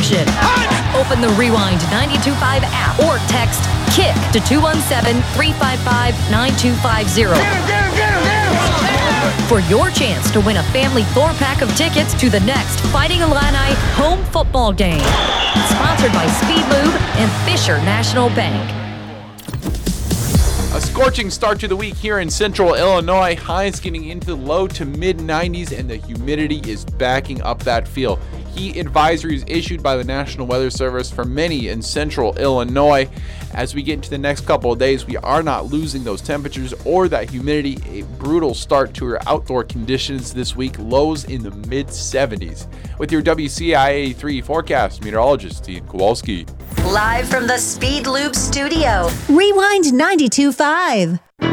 action. Open the Rewind 92.5 app or text KICK to 217-355-9250 for your chance to win a family 4-pack of tickets to the next Fighting Illini home football game. Sponsored by Speed Lube and Fisher National Bank. A scorching start to the week here in central Illinois. Highs getting into the low to mid 90s, and the humidity is backing up that feel. Heat advisories issued by the National Weather Service for many in central Illinois. As we get into the next couple of days, we are not losing those temperatures or that humidity. A brutal start to our outdoor conditions this week. Lows in the mid 70s. With your WCIA 3 forecast, meteorologist Dean Kowalski. Live from the Speed Lube studio. Rewind 92.5.